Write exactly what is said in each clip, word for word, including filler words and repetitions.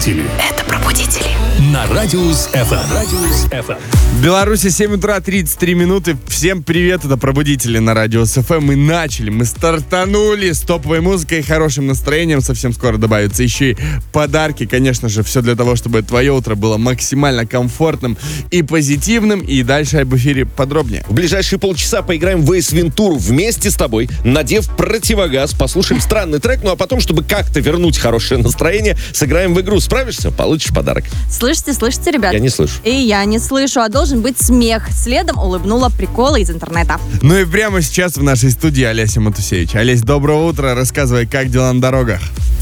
Пробудители. Это пробудители. На Радиус эф эм. Радиус эф эм. В Беларуси семь утра тридцать три минуты. Всем привет, это Пробудители на Радиус эф эм. Мы начали, мы стартанули с топовой музыкой и хорошим настроением. Совсем скоро добавятся еще и подарки. Конечно же, все для того, чтобы твое утро было максимально комфортным и позитивным. И дальше об эфире подробнее. В ближайшие полчаса поиграем в Ace Ventura вместе с тобой, надев противогаз, послушаем странный трек, ну а потом, чтобы как-то вернуть хорошее настроение, сыграем в игру. Справишься? Получишь подарок. Слышите, слышите, ребят? Я не слышу. И я не слышу, а должен быть смех. Следом улыбнула приколы из интернета. Ну и прямо сейчас в нашей студии Олеся Матусевич. Олесь, доброе утро. Рассказывай, как дела на дорогах?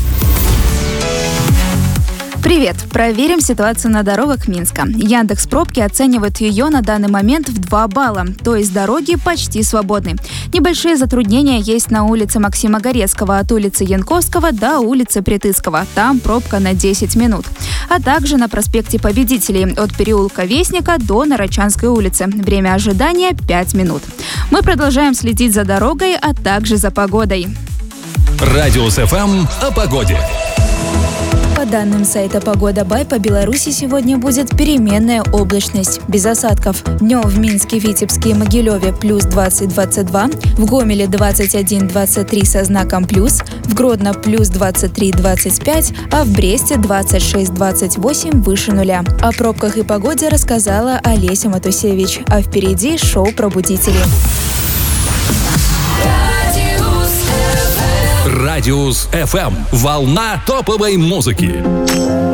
Привет! Проверим ситуацию на дорогах Минска. Яндекс.Пробки оценивают ее на данный момент в два балла, то есть дороги почти свободны. Небольшие затруднения есть на улице Максима Горецкого от улицы Янковского до улицы Притыцкого. Там пробка на десять минут. А также на проспекте Победителей от переулка Вестника до Нарочанской улицы. Время ожидания пять минут. Мы продолжаем следить за дорогой, а также за погодой. Радиус эф эм о погоде. По данным сайта «Погода Бай», по Беларуси сегодня будет переменная облачность, без осадков. Днем в Минске, Витебске и Могилеве плюс двадцать - двадцать два, в Гомеле двадцать один - двадцать три со знаком плюс, в Гродно плюс двадцать три - двадцать пять, а в Бресте двадцать шесть - двадцать восемь выше нуля. О пробках и погоде рассказала Олеся Матусевич, а впереди шоу «Пробудители». Радиус эф эм. Волна топовой музыки.